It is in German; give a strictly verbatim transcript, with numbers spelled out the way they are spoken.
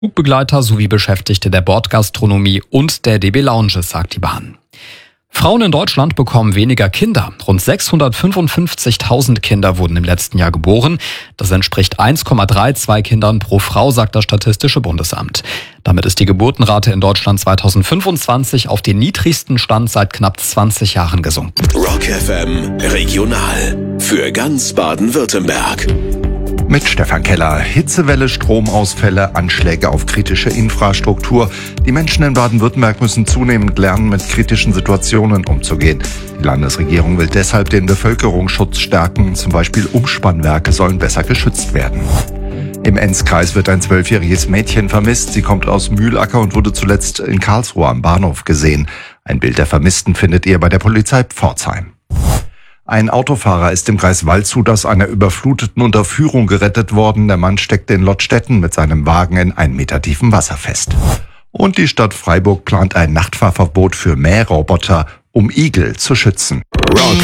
Flugbegleiter sowie Beschäftigte der Bordgastronomie und der D B Lounges, sagt die Bahn. Frauen in Deutschland bekommen weniger Kinder. Rund sechshundertfünfundfünfzigtausend Kinder wurden im letzten Jahr geboren. Das entspricht eins Komma zweiunddreißig Kindern pro Frau, sagt das Statistische Bundesamt. Damit ist die Geburtenrate in Deutschland zweitausendfünfundzwanzig auf den niedrigsten Stand seit knapp zwanzig Jahren gesunken. Rock F M Regional für ganz Baden-Württemberg. Mit Stefan Keller. Hitzewelle, Stromausfälle, Anschläge auf kritische Infrastruktur. Die Menschen in Baden-Württemberg müssen zunehmend lernen, mit kritischen Situationen umzugehen. Die Landesregierung will deshalb den Bevölkerungsschutz stärken. Zum Beispiel Umspannwerke sollen besser geschützt werden. Im Enzkreis wird ein zwölfjähriges Mädchen vermisst. Sie kommt aus Mühlacker und wurde zuletzt in Karlsruhe am Bahnhof gesehen. Ein Bild der Vermissten findet ihr bei der Polizei Pforzheim. Ein Autofahrer ist im Kreis Waldshut aus einer überfluteten Unterführung gerettet worden. Der Mann steckte in Lottstetten mit seinem Wagen in ein Meter tiefem Wasser fest. Und die Stadt Freiburg plant ein Nachtfahrverbot für Mähroboter, um Igel zu schützen. Rock